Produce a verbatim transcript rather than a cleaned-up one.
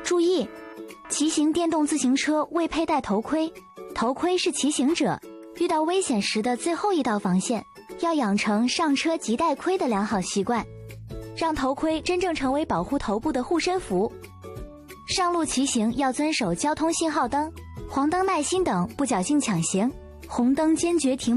注意，骑行电动自行车未佩戴头盔，头盔是骑行者遇到危险时的最后一道防线，要养成上车即戴盔的良好习惯，让头盔真正成为保护头部的护身符。上路骑行要遵守交通信号灯、黄灯耐心等，不侥幸抢行，红灯坚决停